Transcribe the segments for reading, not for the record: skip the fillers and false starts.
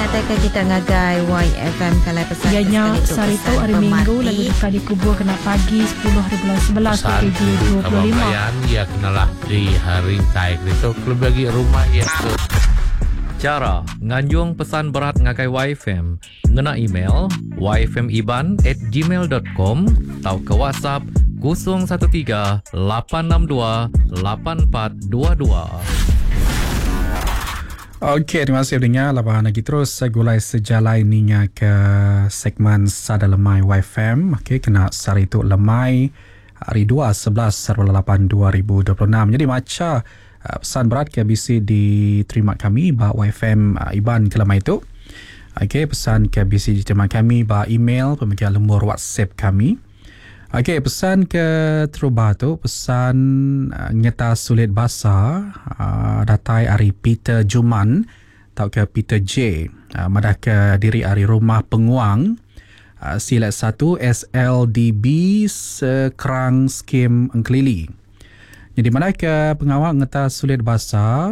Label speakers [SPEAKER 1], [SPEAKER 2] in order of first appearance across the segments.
[SPEAKER 1] katakan kita ngagai YFM kalau pesan
[SPEAKER 2] ianya sarito hari Minggu lalu dekat dikubur kena pagi 10/11 2025
[SPEAKER 3] ya kenalah di hari taik itu klub bagi rumah ya tu.
[SPEAKER 4] Cara nganjung pesan berat ngagai YFM ngena email yfmiban@gmail.com atau ke WhatsApp 013-862-8422.
[SPEAKER 5] Okey, terima kasih dengar labaran lagi terus gulai sejalai ninya ke segmen Sada Lemai YFM. Okey, kena sari tu lemai hari 2/11/8/2026. Jadi macam pesan berat KBC diterima kami bah YFM Iban ke lemai tu. Okey, pesan KBC diterima kami bah email pemegang nombor WhatsApp kami. Okey, pesan ke terubah tu, pesan nyata sulit bahasa datai hari Peter Juman atau ke Peter J. Madah ke diri hari rumah penguang silat 1 SLDB Sekerang Skim Engkelili. Jadi mana ke pengawal nyata sulit bahasa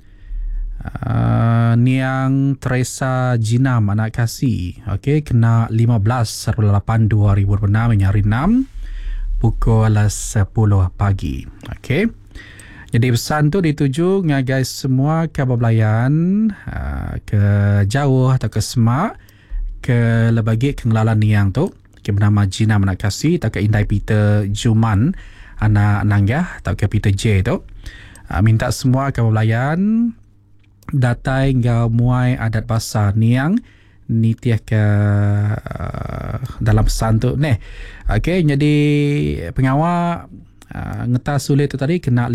[SPEAKER 5] Niang Teresa Jinam anak kasih. Okey, kena 15/8/2026 hari 6 pukul 10 pagi. Okey. Jadi pesan tu dituju dengan guys semua ke Bablayan, ke jauh atau ke semak, ke lebagi kengelalan niang tu. Ke bernama Jinam anak kasih atau ke Indai Peter Juman anak nanggah atau ke Peter J tu. Minta semua ke Bablayan datai ngau muai adat bahasa niang nitiah ke dalam pesan tu ni. Okey, jadi pengawal ngeta sulit tu tadi kena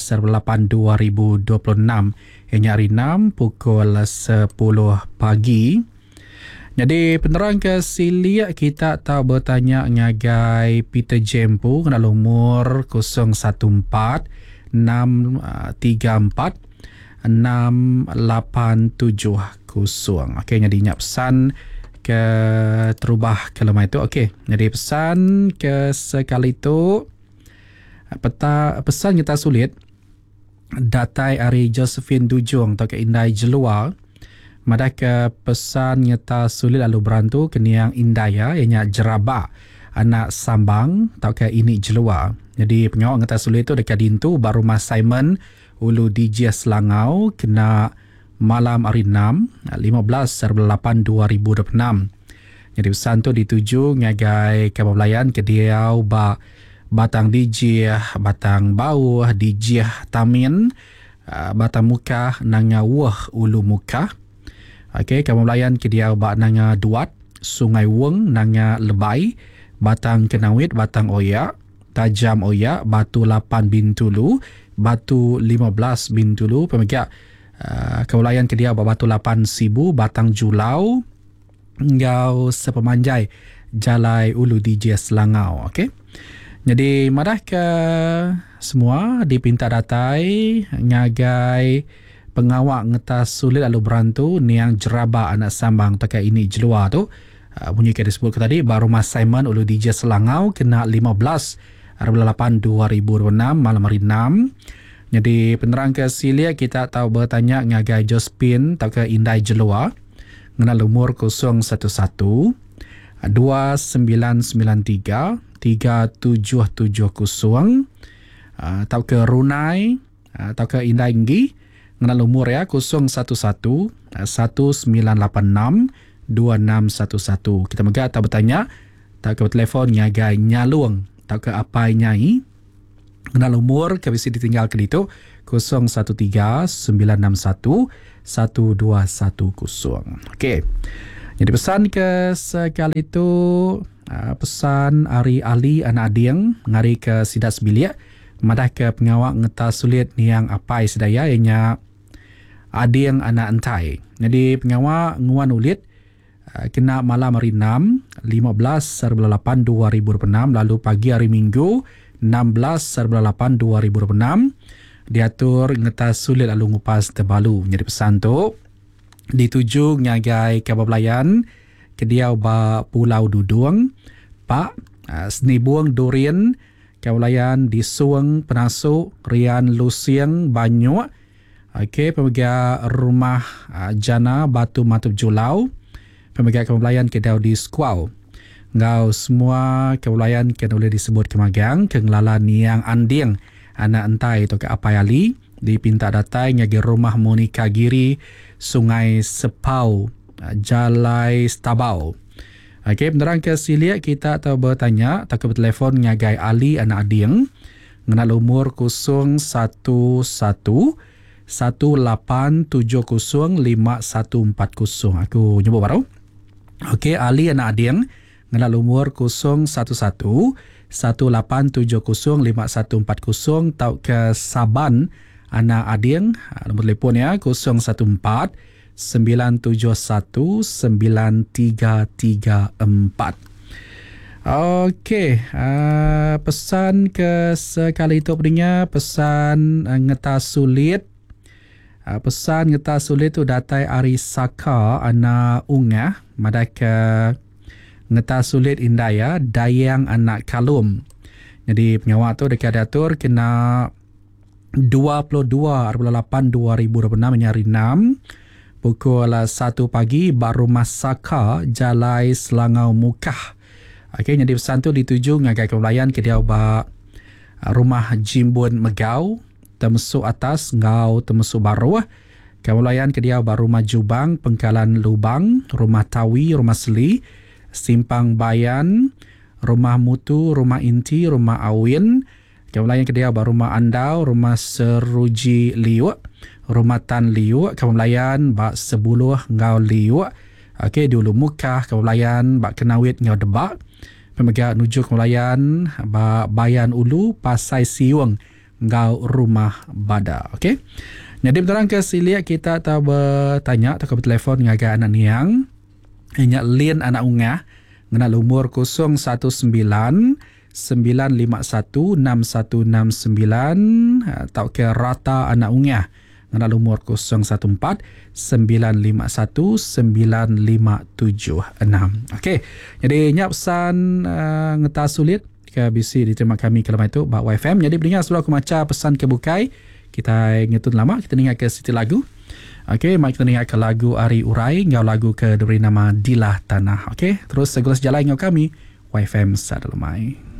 [SPEAKER 5] 15/8/2026 hingga hari 6 pukul 10 pagi. Jadi penerang ke silia kita tahu bertanya ngagai Peter Jempu kena umur 014 634 687. Okey, jadi ingat pesan ke terubah ke lemah itu. Okey, jadi pesan ke sekali itu pesan kita sulit datai hari Josephine Dujung atau ke Indai Jelua. Madah ke pesan nyata sulit lalu berantu ke niang Indaya ianya Jeraba anak Sambang atau ke ini Jelua. Jadi pengawal nyata sulit itu dekat dintu baru Mas Simon Ulu DJ Selangau kena malam hari 6 15/8/2026. Jadi pesan tu dituju ngagai Kabablayan ke Diau batang DJ batang bau DJ Tamin batang muka nanga wah ulu muka. Okey, Kabablayan ke Diau nanga Duat Sungai Weng nanga Lebai batang Kenawit batang Oyak Tajam Oyak Batu 8 Bintulu Batu 15 Bintulu pemegak Kewalayan ke dia Batu 8 Sibu Batang Julau Ngau Sepemanjai Jalai Ulu DJ Selangau. Okey, jadi madah ke semua dipinta datai ngagai pengawak ngetas sulit lalu berantu niang Jeraba anak Sambang tekai ini Jelua tu bunyi ke disebut ke tadi baru Mas Simon Ulu DJ Selangau kena 15/8/2026 malam hari 6. Jadi penerang ke silia kita tahu bertanya ngagai Jospin atau ke Indai Jelua mengenal umur 011 2993 3770 atau ke Runai atau ke Indai Nggi mengenal umur ya 011 1986 2611. Kita megah atau bertanya tak ke telefon ngagai Nyalung atau ke Apai Nyai kenal umur KBC ditinggal ke itu 013961 1210. Okey. Jadi pesan ke sekali itu pesan Ari Ali anak Adiang ngari ke Sidat Sebilik madah ke pengawak ngeta sulit niang Apai sedaya ianya Adiang anak Entai. Jadi pengawak nguan ulit kena malam hari 6 15/8/2026 lalu pagi hari Minggu 16/8/2026 diatur ngetas sulit lalu ngupas terbalu. Jadi pesan tu dituju ngagai Kabablayan ke Diau Pulau Dudung Pak Senibuang Durian Kabablayan di Suang Penasuk Rian Lusiang Banyuak Okey, pemegang rumah Jana Batu Matup Julau, pemegang kemulayan kedau di Squaw. Ngau semua kemulayan kena boleh disebut kemagang kenglalan yang anding anak entai atau ke apayali dipinta datai ngagi rumah Monika Giri Sungai Sepau Jalai Stabau. Okey, penerang ke siliak kita atau bertanya tak ke telefon ngagai Ali anak ading ngenal umur 011 18705140. Aku nyebut baru. Okey, Ali anak ading ngenal umur 01118705140 tau ke Saban anak ading nombor telefon ya 014 971 9334. Okey, pesan ke sekali itu punya pesan ngeta sulit. Pesan ngeta sulit tu datai Ari Saka anak ungah madaka ngeta sulit indaya dayang anak kalum. Jadi pengawal tu dekat diatur kena 22/8/2026 menyari 6 pukul 1 pagi baru Masaka Jalai Selangau Mukah. Okey, jadi pesan tu dituju ngagai kemulayan ke dia rumah Jimbun Megau Temesuk Atas Ngau Temesuk Baru. Kemulayan ke dia rumah Jubang Pengkalan Lubang, rumah Tawi, rumah Seli, Simpang Bayan, rumah Mutu, rumah Inti, rumah Awin. Kemulayan ke dia rumah Andau, rumah Seruji Liu, rumah Tan Liu. Kemulayan bak 10 Ngau Liu. Okey, dulu Mukah kemulayan bak Kenawit Ngau Debak. Pemegang nuju kemulayan bak Bayan Ulu Pasai Siung Ngau Rumah Bada. Okey. Jadi betul ke siliak kita tak bertanya tak ke telefon ngagai anak niang. Inyak Lin anak ungah ngenal umur 019 9516169 tau ke Rata anak ungah ngenal umur 014 9519576. Okey. Jadi nyak pesan ngeta sulit ke bisi diterima kami kalau itu Bak YFM. Jadi beringat sebelum aku maca pesan ke bukai kita ngetun lama kita dengar ke Siti Lagu. Okey, mari kita dengar ke lagu Ari Urai ngau lagu ke diberi nama Dilah Tanah. Okey, terus segala sejalan ngau kami YFM Sadalumai.